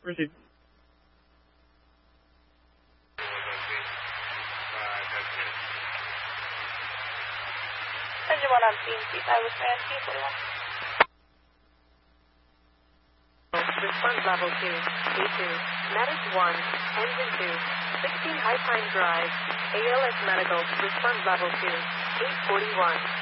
Proceed. Engine 1 on scene, C5 with man, C41. Response level 2, A2, Medic 1, Engine 2, 16 High Pine Drive, ALS Medical, response level 2, 841.